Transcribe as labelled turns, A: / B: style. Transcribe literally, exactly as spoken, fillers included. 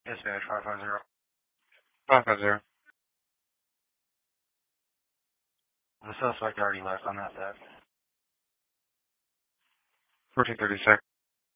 A: Dispatch five five zero.
B: five five zero.
A: The suspect already left on that theft.
B: fourteen thirty-six.